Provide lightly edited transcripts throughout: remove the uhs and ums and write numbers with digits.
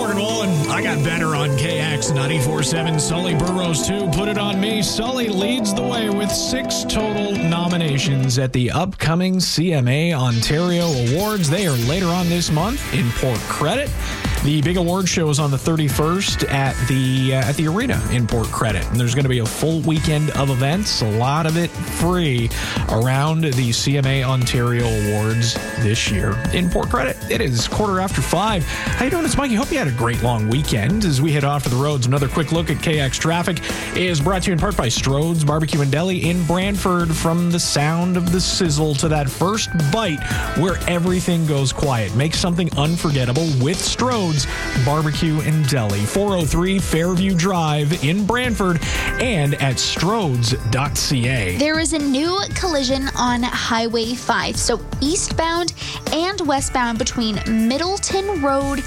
Morgan Wallen, I got better on KX 94.7. Sully Burrows, too. Put it on me. Sully leads the way with 6 total nominations at the upcoming CMA Ontario Awards. They are later on this month in Port Credit. The big award show is on the 31st at the arena in Port Credit. And there's going to be a full weekend of events, a lot of it free, around the CMA Ontario Awards this year in Port Credit. It is 5:15. How you doing? It's Mikey. Hope you had a great long weekend. As we head off to the roads, another quick look at KX traffic is brought to you in part by Strode's Barbecue and Deli in Brantford. From the sound of the sizzle to that first bite where everything goes quiet. Make something unforgettable with Strode's Barbecue and Deli. 403 Fairview Drive in Brantford and at strodes.ca. There is a new collision on Highway 5. So eastbound and westbound between Middleton Road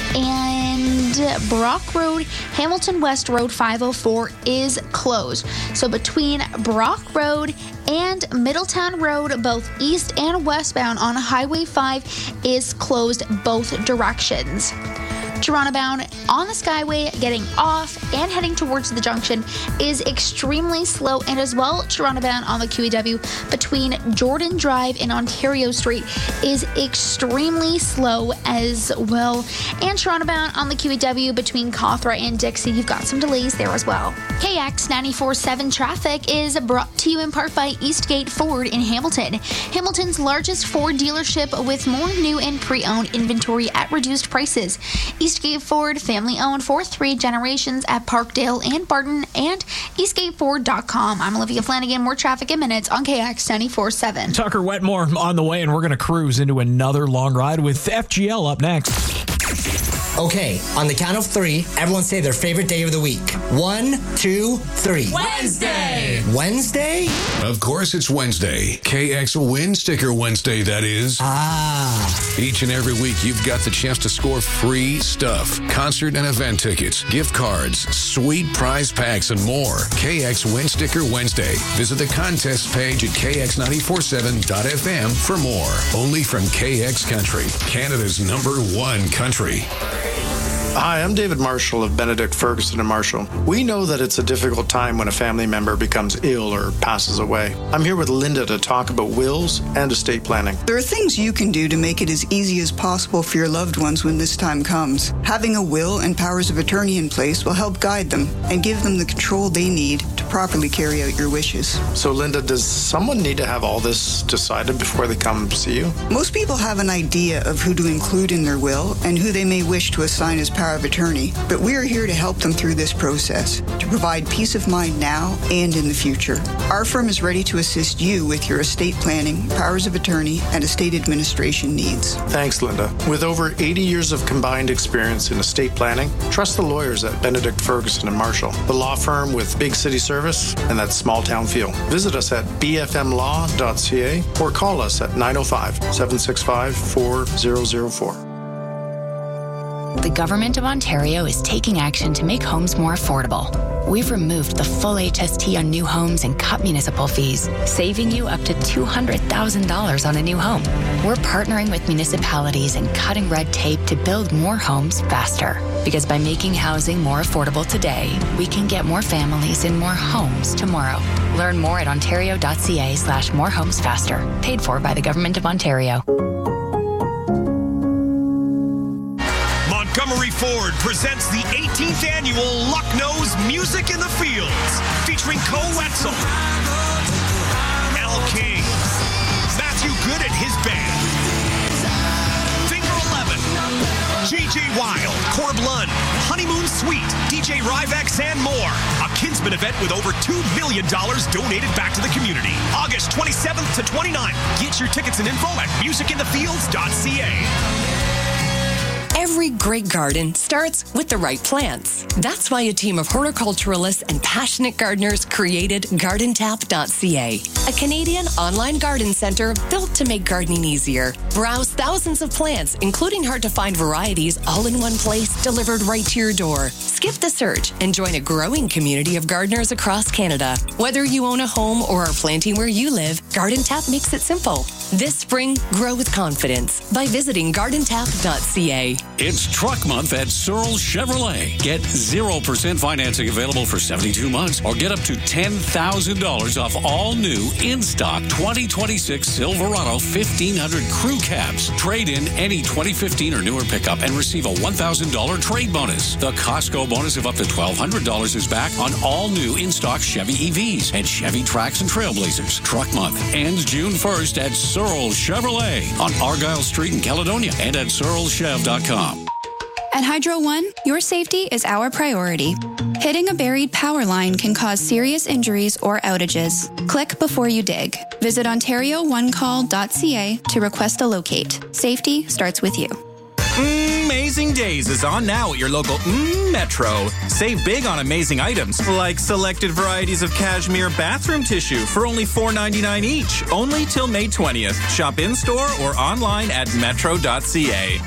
and Brock Road, Hamilton West Road 504 is closed. So between Brock Road and Middletown Road, both east and westbound on Highway 5 is closed both directions. Toronto bound on the Skyway, getting off and heading towards the junction is extremely slow, and as well, Toronto bound on the QEW between Jordan Drive and Ontario Street is extremely slow as well. And Toronto bound on the QEW between Cawthra and Dixie, you've got some delays there as well. KX 94.7 traffic is brought to you in part by Eastgate Ford in Hamilton. Hamilton's largest Ford dealership with more new and pre-owned inventory at reduced prices. Eastgate Ford, family-owned for 3 generations at Parkdale and Barton, and eastgateford.com. I'm Olivia Flanagan. More traffic in minutes on KX 94.7. Tucker Wetmore on the way, and we're going to cruise into another long ride with FGL up next. Okay, on the count of 3, everyone say their favorite day of the week. 1, 2, 3. Wednesday! Wednesday? Of course it's Wednesday. KX Win Sticker Wednesday, that is. Each and every week, you've got the chance to score free stuff. Concert and event tickets, gift cards, sweet prize packs, and more. KX Win Sticker Wednesday. Visit the contest page at kx947.fm for more. Only from KX Country, Canada's #1 country. Hi, I'm David Marshall of Benedict Ferguson and Marshall. We know that it's a difficult time when a family member becomes ill or passes away. I'm here with Linda to talk about wills and estate planning. There are things you can do to make it as easy as possible for your loved ones when this time comes. Having a will and powers of attorney in place will help guide them and give them the control they need to properly carry out your wishes. So, Linda, does someone need to have all this decided before they come see you? Most people have an idea of who to include in their will and who they may wish to assign as power of attorney, but we are here to help them through this process, to provide peace of mind now and in the future. Our firm is ready to assist you with your estate planning, powers of attorney, and estate administration needs. Thanks, Linda. With over 80 years of combined experience in estate planning, trust the lawyers at Benedict Ferguson and Marshall, the law firm with big city service and that small town feel. Visit us at bfmlaw.ca or call us at 905-765-4004. The Government of Ontario is taking action to make homes more affordable. We've removed the full HST on new homes and cut municipal fees, saving you up to $200,000 on a new home. We're partnering with municipalities and cutting red tape to build more homes faster. Because by making housing more affordable today, we can get more families in more homes tomorrow. Learn more at ontario.ca/morehomesfaster. Paid for by the Government of Ontario. Montgomery Ford presents the 18th annual Lucknow's Music in the Fields, featuring Co Wetzel, Al King, Matthew Good and his band, Finger 11, J.J. Wild, Corb Lund, Honeymoon Suite, DJ Rivex, and more. A Kinsman event with over $2 million donated back to the community. August 27th to 29th. Get your tickets and info at musicinthefields.ca. Every great garden starts with the right plants. That's why a team of horticulturalists and passionate gardeners created GardenTap.ca, a Canadian online garden center built to make gardening easier. Browse thousands of plants, including hard-to-find varieties, all in one place, delivered right to your door. Skip the search and join a growing community of gardeners across Canada. Whether you own a home or are planting where you live, Garden Tap makes it simple. This spring, grow with confidence by visiting gardentap.ca. It's Truck Month at Searle Chevrolet. Get 0% financing available for 72 months or get up to $10,000 off all new in-stock 2026 Silverado 1500 crew cabs. Trade in any 2015 or newer pickup and receive a $1,000 trade bonus. The Costco bonus of up to $1,200 is back on all new in-stock Chevy EVs and Chevy Trax and Trailblazers. Truck Month ends June 1st at Searle Chevrolet on Argyle Street in Caledonia and at searlechev.com. At Hydro One, your safety is our priority. Hitting a buried power line can cause serious injuries or outages. Click before you dig. Visit OntarioOneCall.ca to request a locate. Safety starts with you. Amazing Days is on now at your local Metro. Save big on amazing items like selected varieties of cashmere bathroom tissue for only $4.99 each, only till May 20th. Shop in-store or online at metro.ca.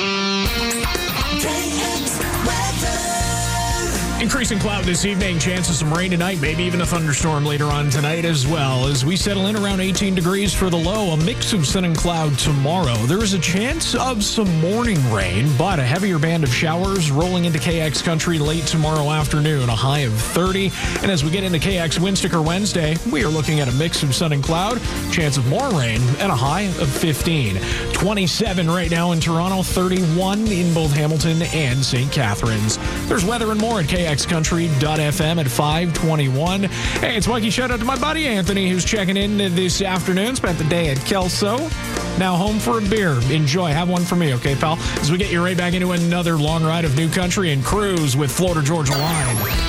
Increasing cloud this evening, chance of some rain tonight, maybe even a thunderstorm later on tonight as well. As we settle in around 18 degrees for the low, a mix of sun and cloud tomorrow. There is a chance of some morning rain, but a heavier band of showers rolling into KX country late tomorrow afternoon, a high of 30. And as we get into KX Wind Sticker Wednesday, we are looking at a mix of sun and cloud, chance of more rain, and a high of 15. 27 right now in Toronto, 31 in both Hamilton and St. Catharines. There's weather and more at KXCountry.fm at 5:21. Hey, it's Mikey. Shout out to my buddy Anthony, who's checking in this afternoon. Spent the day at Kelso. Now home for a beer. Enjoy. Have one for me, okay, pal? As we get you right back into another long ride of new country and cruise with Florida Georgia Line.